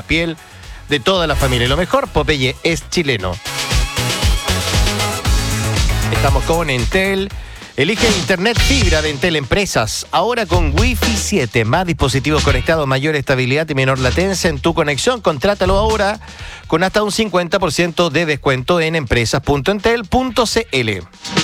piel de toda la familia. Y lo mejor, Popeye es chileno. Estamos con Entel. Elige Internet fibra de Entel Empresas. Ahora con Wi-Fi 7. Más dispositivos conectados, mayor estabilidad y menor latencia en tu conexión. Contrátalo ahora con hasta un 50% de descuento en empresas.entel.cl.